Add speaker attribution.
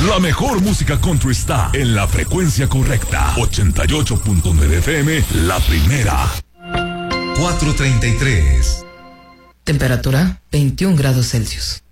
Speaker 1: La mejor música country está en la frecuencia correcta. 88.9 FM, la primera.
Speaker 2: 4:33.
Speaker 3: Temperatura 21 grados Celsius.